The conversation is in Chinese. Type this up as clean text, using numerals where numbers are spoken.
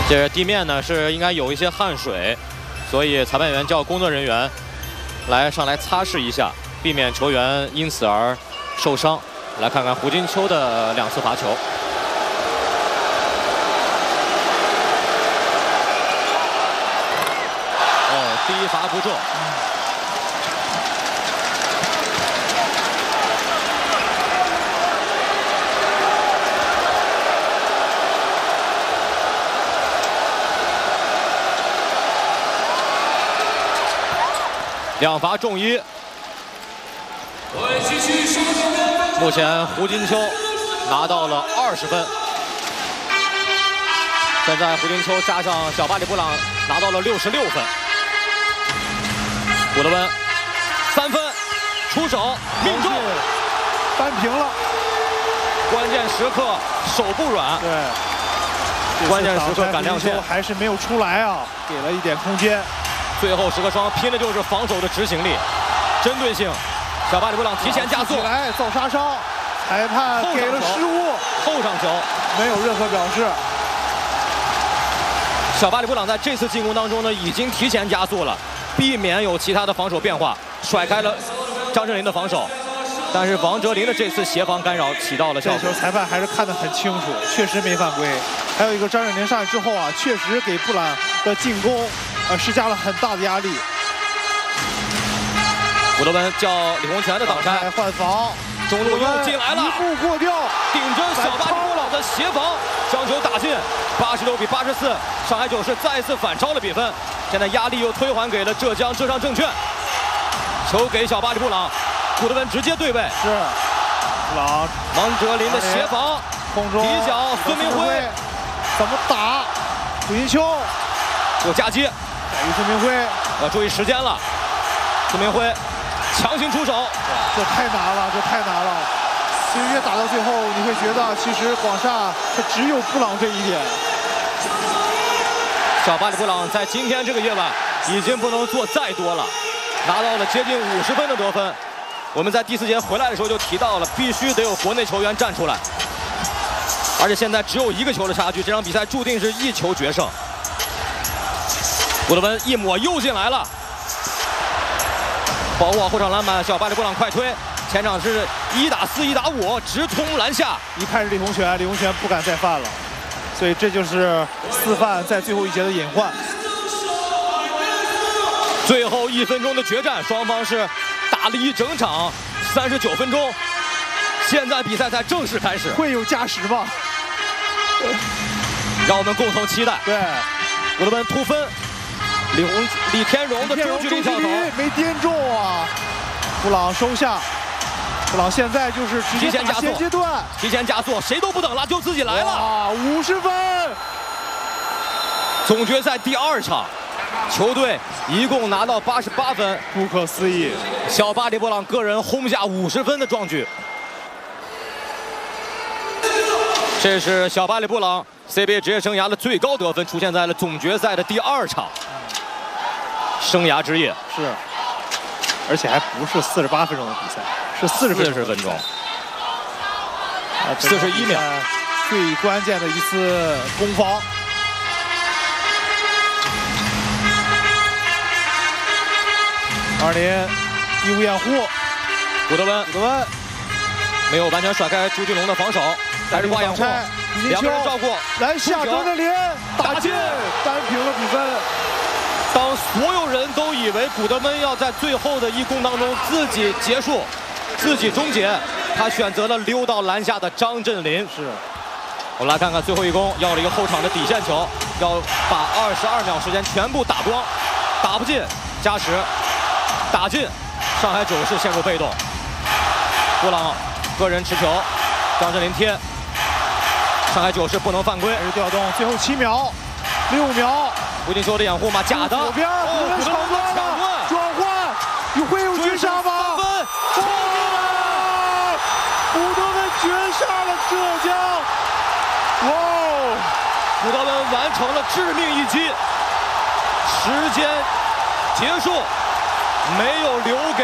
这地面呢是应该有一些汗水，所以裁判员叫工作人员上来擦拭一下，避免球员因此而受伤。来看看胡金秋的2次罚球。哦，第一罚不中。2罚中1。目前胡金秋拿到了20分。现在胡金秋加上小巴里布朗拿到了66分。古德温3分，出手命中， 扳平了。 关键时刻手不软。 对， 关键时刻赶亮线， 还是没有出来啊，给了一点空间。 最后时刻双拼的就是防守的执行力、针对性。小巴里布朗提前加速， 来造杀伤，裁判给了失误， 后上球没有任何表示。 小巴里布朗在这次进攻当中呢，已经提前加速了，避免有其他的防守变化，甩开了张镇麟的防守。但是王哲林的这次协防干扰起到了效果。 这球裁判还是看得很清楚，确实没犯规。还有一个张镇麟上来之后啊，确实给布朗的进攻施加了很大的压力。 古德温叫李洪权的挡拆换防， 中路又进来了， 一步过掉， 顶着小巴里布朗的协防，将球打进，86比84，上海九世再次反超了比分。现在压力又推还给了浙江浙商证券，球给小巴里布朗，古德温直接对位， 是布朗王哲林的协防， 空中底角孙明辉怎么打？胡金秋有夹击， 给孙明辉， 要注意时间了，孙明辉。强行出手， 这太难了，这太难了。其实越打到最后，你会觉得其实广厦它只有布朗这一点。 小巴里布朗在今天这个夜晚已经不能做再多了，拿到了接近50分的得分。我们在第4节回来的时候就提到了，必须得有国内球员站出来，而且现在只有1个球的差距，这场比赛注定是1球决胜。古德温一抹又进来了。保护好后场篮板，小巴里布朗快推，前场是1打4、1打5，直冲篮下。 一看是李洪权，李洪权不敢再犯了，所以这就是4犯在最后一节的隐患。 最后1分钟的决战，双方是打了一整场39分钟，现在比赛才正式开始， 会有加时吗？ 让我们共同期待。 对， 古德温突分。李天荣的中距离跳投没颠中啊！布朗收下，布朗现在就是直接打前阶段， 提前加速，谁都不等了，就自己来了。 50分！ 总决赛第2场，球队一共拿到88分， 不可思议！ 小巴里布朗个人轰下50分的壮举。这是小巴里布朗 CBA 职业生涯的最高得分，出现在了总决赛的第2场。生涯之夜是，而且还不是48分钟的比赛，是40分钟 ，41秒， 最关键的一次攻防。2连义务掩护， 古德温没有完全甩开朱俊龙的防守，还是挂掩护，2个人照顾， 篮下张镇麟打进，扳平了比分。 当所有人都以为古德温要在最后的1攻当中自己结束、自己终结，他选择了溜到篮下的张镇麟。 是， 我们来看看最后1攻，要了一个后场的底线球，要把22秒时间全部打光，打不进加时，打进，上海九世陷入被动。布朗个人持球，张镇麟贴，上海九世不能犯规， 还是调动，最后7秒、6秒。 胡金秋的掩护吗？假的。 左边，古德温抢断了，转换，会有绝杀吗？古德温绝杀了浙江！哇！ 古德温完成了致命一击，时间结束，没有留给